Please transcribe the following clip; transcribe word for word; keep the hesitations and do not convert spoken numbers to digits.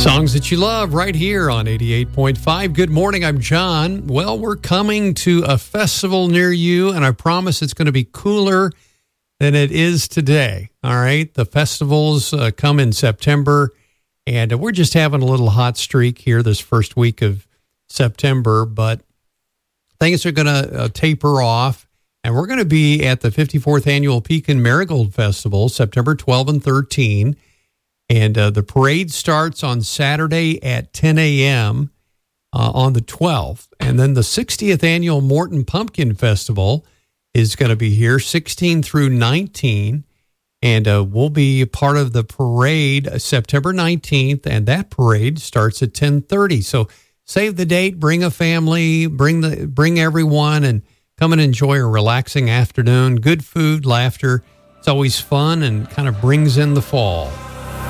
Songs that you love right here on eighty-eight point five. Good morning, I'm John. Well, we're coming to a festival near you, and I promise it's going to be cooler than it is today. All right, the festivals uh, come in September, and we're just having a little hot streak here this first week of September, but things are going to uh, taper off, and we're going to be at the fifty-fourth Annual Pekin Marigold Festival, September twelfth and thirteenth. And uh, the parade starts on Saturday at ten a.m. Uh, on the twelfth. And then the sixtieth Annual Morton Pumpkin Festival is going to be here, sixteen through nineteen. And uh, we'll be part of the parade uh, September nineteenth. And that parade starts at ten thirty. So save the date, bring a family, bring the bring everyone, and come and enjoy a relaxing afternoon. Good food, laughter. It's always fun and kind of brings in the fall.